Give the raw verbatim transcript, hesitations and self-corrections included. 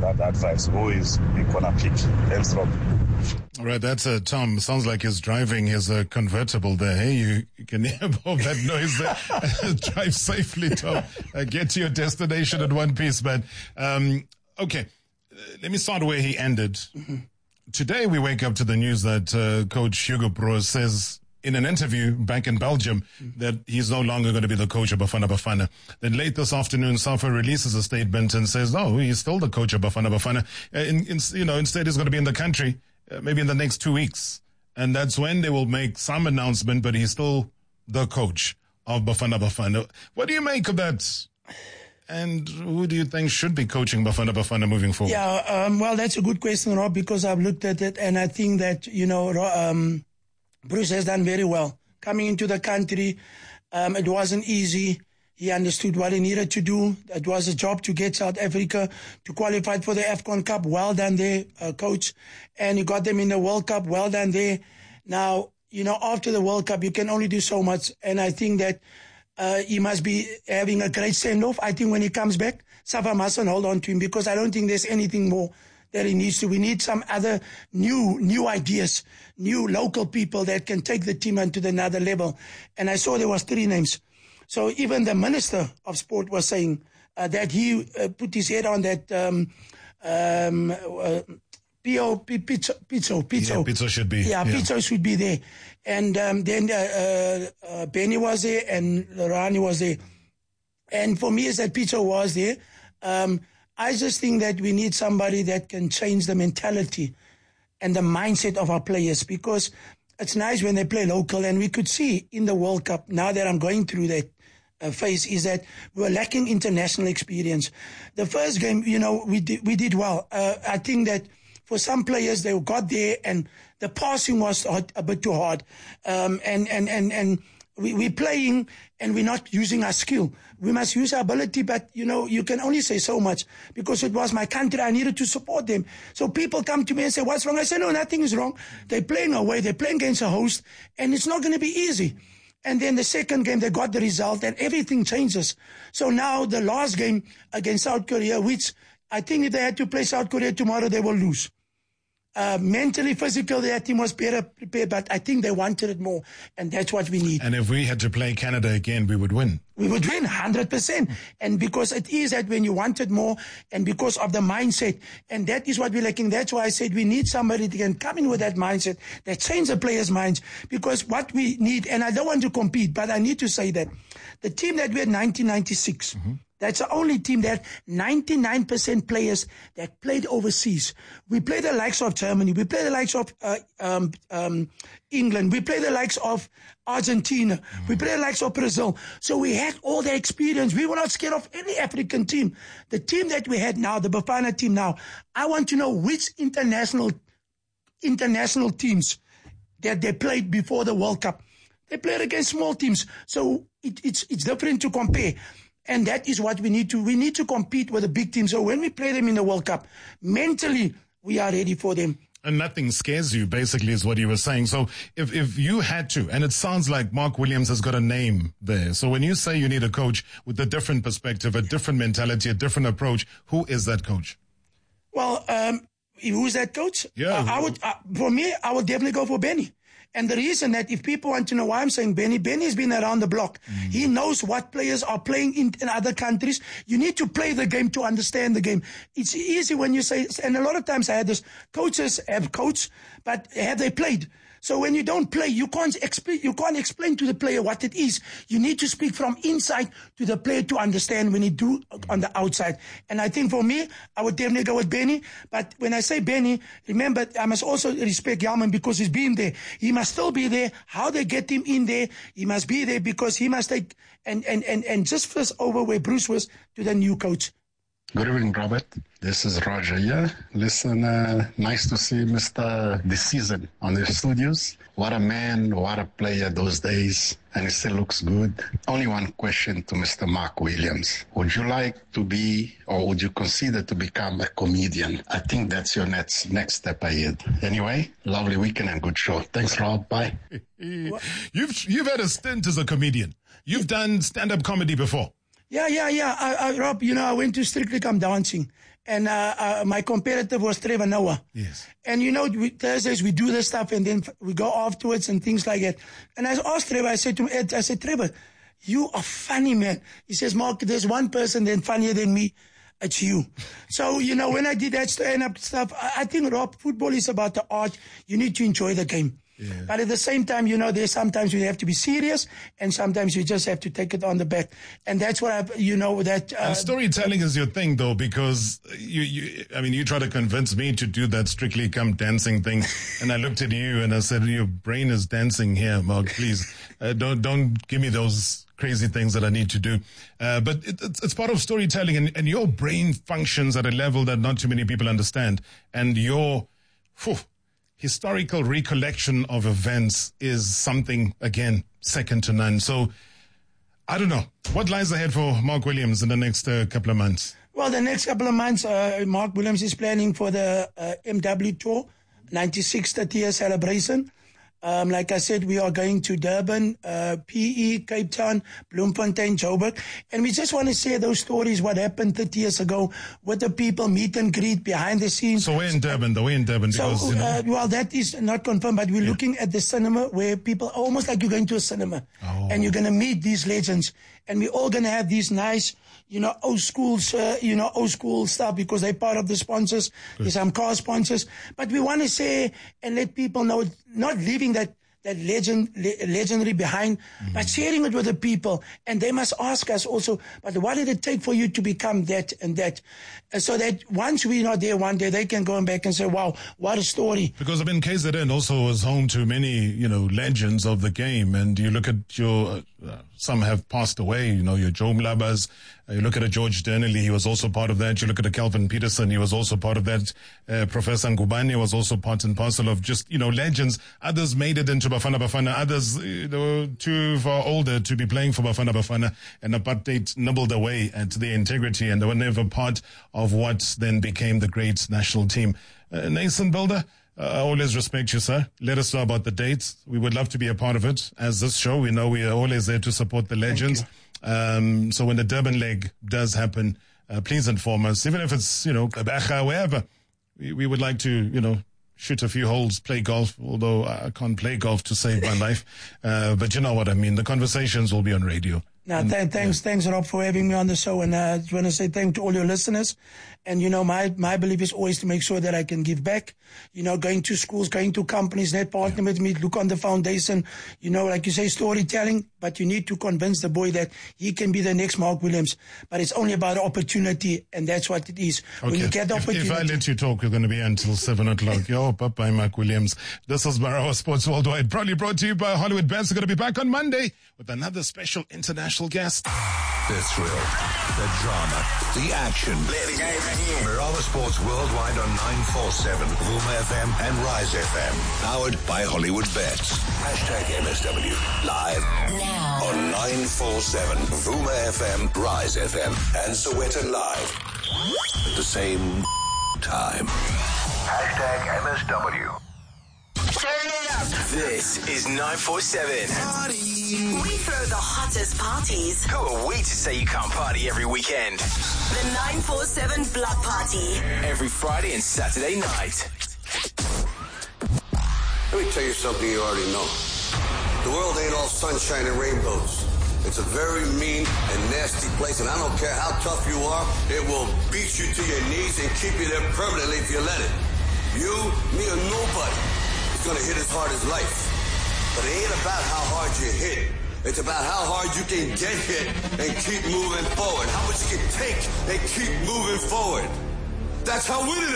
that advice. Who is he gonna pick? Thanks, Rob. All right, that's uh, Tom. Sounds like he's driving his uh, convertible there. Hey, you, you can hear all that noise there. Drive safely, Tom. Uh, get to your destination in one piece, man. Um, okay, uh, let me start where he ended. Mm-hmm. Today we wake up to the news that uh, Coach Hugo Broos says in an interview back in Belgium mm-hmm. that he's no longer going to be the coach of Bafana Bafana. Then late this afternoon, Safa releases a statement and says, "No, he's still the coach of Bafana Bafana. Uh, in, in, you know, instead he's going to be in the country." Uh, maybe in the next two weeks. And that's when they will make some announcement, but he's still the coach of Bafana Bafana. What do you make of that? And who do you think should be coaching Bafana Bafana moving forward? Yeah, um, well, that's a good question, Rob, because I've looked at it and I think that, you know, um, Bruce has done very well. Coming into the country, um, it wasn't easy. He understood what he needed to do. It was a job to get South Africa to qualify for the AFCON Cup. Well done there, uh, coach. And he got them in the World Cup. Well done there. Now, you know, after the World Cup, you can only do so much. And I think that uh, he must be having a great send-off. I think when he comes back, Safa mustn't hold on to him because I don't think there's anything more that he needs to. We need some other new new ideas, new local people that can take the team onto another level. And I saw there was three names. So even the Minister of Sport was saying uh, that he uh, put his head on that um, um, uh, P O, Pizzo, Pizzo, Pizzo. Yeah, Pizzo should be. Yeah, yeah. Pizzo should be there. And um, then uh, uh, uh, Benny was there and Rani was there. And for me, is that Pizzo was there. Um, I just think that we need somebody that can change the mentality and the mindset of our players because it's nice when they play local, and we could see in the World Cup, now that I'm going through that uh, phase, is that we were lacking international experience. The first game, you know, we did, we did well. Uh, I think that for some players, they got there and the passing was a bit too hard. Um, and, and, and, and we, we're playing and we're not using our skill. We must use our ability, but, you know, you can only say so much because it was my country. I needed to support them. So people come to me and say, what's wrong? I say, no, nothing is wrong. They're playing away. They're playing against a host, and it's not going to be easy. And then the second game, they got the result, and everything changes. So now the last game against South Korea, which I think if they had to play South Korea tomorrow, they will lose. Uh, mentally, physically, their team was better prepared, but I think they wanted it more, and that's what we need. And if we had to play Canada again, we would win. We would win one hundred percent. And because it is that when you want it more, and because of the mindset, and that is what we're lacking. That's why I said we need somebody that can come in with that mindset, that change the players' minds. Because what we need, and I don't want to compete, but I need to say that the team that we had in nineteen ninety-six, mm-hmm. That's the only team that ninety-nine percent players that played overseas. We play the likes of Germany. We play the likes of uh, um, um, England. We play the likes of Argentina. Mm. We play the likes of Brazil. So we had all the experience. We were not scared of any African team. The team that we had now, the Bafana team now, I want to know which international international teams that they played before the World Cup. They played against small teams. So it, it's it's different to compare. And that is what we need to, we need to compete with the big teams. So when we play them in the World Cup, mentally, we are ready for them. And nothing scares you, basically, is what you were saying. So if, if you had to, and it sounds like Mark Williams has got a name there. So when you say you need a coach with a different perspective, a different mentality, a different approach, who is that coach? Well, um, who's that coach? Yeah. Uh, I would, uh, for me, I would definitely go for Benny. And the reason that if people want to know why I'm saying Benny, Benny's been around the block. Mm. He knows what players are playing in, in other countries. You need to play the game to understand the game. It's easy when you say, and a lot of times I had this, coaches have coached, but have they played? So when you don't play, you can't explain, you can't explain to the player what it is. You need to speak from inside to the player to understand when you do on the outside. And I think for me, I would definitely go with Benny. But when I say Benny, remember, I must also respect Yalman because he's been there. He must still be there. How they get him in there, he must be there because he must take and, and, and, and just first over where Bruce was to the new coach. Good evening, Robert. This is Roger here. Listen, uh, nice to see Mister The Season on the studios. What a man, what a player those days, and he still looks good. Only one question to Mister Mark Williams. Would you like to be, or would you consider to become a comedian? I think that's your next next step ahead. Anyway, lovely weekend and good show. Thanks, Rob. Bye. You've you've had a stint as a comedian. You've done stand-up comedy before. Yeah, yeah, yeah. I, I, Rob, you know, I went to Strictly Come Dancing. And uh, uh, my competitor was Trevor Noah. Yes. And, you know, we, Thursdays we do this stuff and then we go afterwards and things like that. And I asked Trevor, I said to him, Ed, I said, Trevor, you are funny, man. He says, Mark, there's one person then funnier than me. It's you. So, you know, when I did that stand-up stuff, I, I think, Rob, football is about the art. You need to enjoy the game. Yeah. But at the same time, you know, there's sometimes you have to be serious and sometimes you just have to take it on the back. And that's what I, you know, that... Uh, and storytelling is your thing, though, because you, you, I mean, you try to convince me to do that Strictly Come Dancing thing. And I looked at you and I said, your brain is dancing here, Mark, please. Uh, don't, don't give me those crazy things that I need to do. Uh, but it, it's, it's part of storytelling and, and your brain functions at a level that not too many people understand. And your... Whew, historical recollection of events is something, again, second to none. So, I don't know. What lies ahead for Mark Williams in the next uh, couple of months? Well, the next couple of months, uh, Mark Williams is planning for the uh, M W Tour, ninety-sixth thirty year celebration. Um, like I said, we are going to Durban, uh, P E, Cape Town, Bloemfontein, Joburg. And we just want to share those stories, what happened thirty years ago with the people, meet and greet behind the scenes. So we're in Durban, though. We're in Durban. So, because, you know, uh, well, that is not confirmed, but we're yeah. looking at the cinema where people, almost like you're going to a cinema. Oh. And you're going to meet these legends. And we're all going to have these nice, you know, old school, uh, you know, old school stuff because they're part of the sponsors. Good. There's some car sponsors. But we want to say and let people know, not leaving that, that legend, le- legendary behind, mm-hmm. but sharing it with the people. And they must ask us also, but what did it take for you to become that and that? And so that once we're not there one day, they can go back and say, wow, what a story. Because I mean, K Z N also was home to many, you know, legends of the game. And you look at your, uh, some have passed away, you know, your Joe Mlabas. Uh, you look at a George Durnelly, he was also part of that. You look at a Calvin Peterson, he was also part of that. Uh, Professor Ngubane was also part and parcel of just, you know, legends. Others made it into Bafana Bafana. Others, you know, too far older to be playing for Bafana Bafana. And apartheid nibbled away at their integrity, and they were never part of what then became the great national team. Uh, Nathan Builder, uh, I always respect you, sir. Let us know about the dates. We would love to be a part of it. As this show, we know we are always there to support the legends. Um, so when the Durban leg does happen, uh, please inform us. Even if it's, you know, Kabacha, wherever, we, we would like to, you know, shoot a few holes, play golf, although I can't play golf to save my life. Uh, but you know what I mean. The conversations will be on radio. No, th- thanks, yeah. thanks, Rob, for having me on the show. And uh, I just want to say thank to all your listeners. And, you know, my, my belief is always to make sure that I can give back. You know, going to schools, going to companies, net partner yeah. with me, look on the foundation. You know, like you say, storytelling. But you need to convince the boy that he can be the next Mark Williams. But it's only about opportunity, and that's what it is. Okay. When you get the if, opportunity. if I let you talk, you're going to be until seven o'clock. Yo, bye-bye, Mark Williams. This is Marawa Sports Worldwide, proudly brought to you by Hollywood Bets. We're going to be back on Monday with another special international guest. The thrill, the drama, the action. Let the game begin. Marawa Sports Worldwide on nine forty-seven, Vuma F M and Rise F M. Powered by Hollywood Bets. Hashtag M S W. Live now on nine forty-seven, Vuma F M, Rise F M, and Sowetan Live. At the same time. Hashtag M S W. Turn it up. This is nine forty-seven. Party. We throw the hottest parties. Who are we to say you can't party every weekend? The nine forty-seven Block Party. Every Friday and Saturday night. Let me tell you something you already know. The world ain't all sunshine and rainbows. It's a very mean and nasty place, and I don't care how tough you are, it will beat you to your knees and keep you there permanently if you let it. You, me, or nobody is going to hit as hard as life. But it ain't about how hard you hit. It's about how hard you can get hit and keep moving forward. How much you can take and keep moving forward. That's how winning